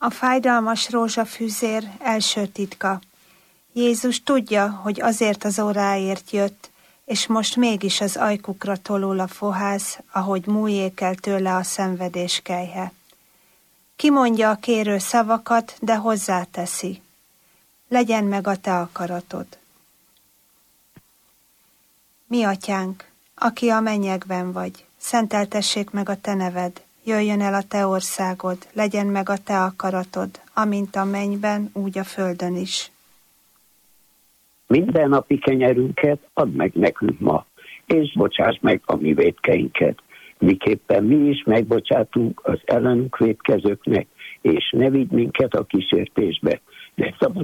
A fájdalmas rózsafűzér első titka. Jézus tudja, hogy azért az óráért jött, és most mégis az ajkukra tolul a fohász, ahogy múljék tőle a szenvedés kelyhe. Kimondja a kérő szavakat, de hozzáteszi. Legyen meg a te akaratod. Mi atyánk, aki a mennyekben vagy, szenteltessék meg a te neved, jöjjön el a te országod, legyen meg a te akaratod, amint a mennyben, úgy a földön is. Minden napi kenyerünket add meg nekünk ma, és bocsáss meg a mi vétkeinket, miképpen mi is megbocsátunk az ellenünk vétkezőknek, és ne vigy minket a kísértésbe, de szabadíts